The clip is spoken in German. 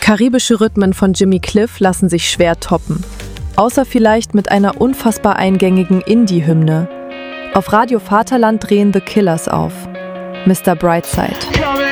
Karibische Rhythmen von Jimmy Cliff lassen sich schwer toppen. Außer vielleicht mit einer unfassbar eingängigen Indie-Hymne. Auf Radio Vaterland drehen The Killers auf. Mr. Brightside.